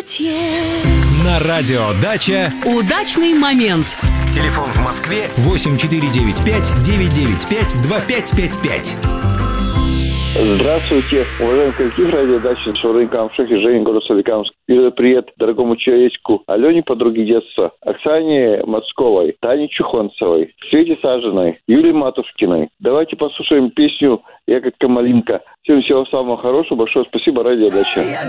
платье. На радио «Дача» Удачный момент. телефон в Москве 8495-995-2555. Здравствуйте, уважаемый коллектив радиодачи Шаурин Камших и Женя, город Соликамск. Передаю привет дорогому человечку Алене, подруге детства, Оксане Мацковой, Тане Чухонцевой, Свете Сажиной, Юлии Матушкиной. Давайте послушаем песню «Ягодка малинка». Всем всего самого хорошего, большое спасибо, радиодача.